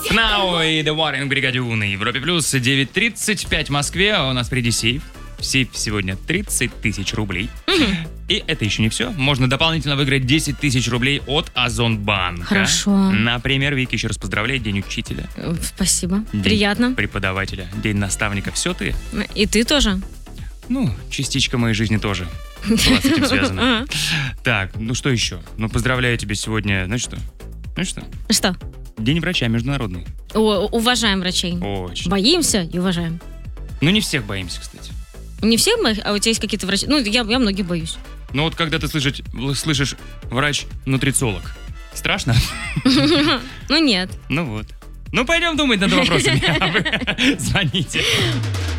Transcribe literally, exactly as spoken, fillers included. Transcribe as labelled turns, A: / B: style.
A: Фнау и The Warring Brigade на Европе Плюс. девять тридцать пять в Москве. У нас впереди сейф. Сейф сегодня тридцать тысяч рублей. И это еще не все. Можно дополнительно выиграть десять тысяч рублей от Озонбанка.
B: Хорошо.
A: Например, Вики, еще раз поздравляю. День учителя.
B: Спасибо.
A: День
B: Приятно.
A: преподавателя. День наставника. Все ты?
B: И ты тоже.
A: Ну, частичка моей жизни тоже была с этим связана. Так, ну что еще? Ну, поздравляю тебя сегодня. Знаешь что? Знаешь что?
B: Что?
A: День врача международный.
B: О, уважаем врачей.
A: Очень.
B: Боимся и уважаем.
A: Ну, не всех боимся, кстати.
B: Не все мы, а у тебя есть какие-то врачи? Ну, я, я многих боюсь.
A: Ну, вот когда ты слышишь, слышишь врач-нутрициолог, страшно?
B: Ну, нет.
A: Ну вот. Ну, пойдем думать над вопросами. Звоните.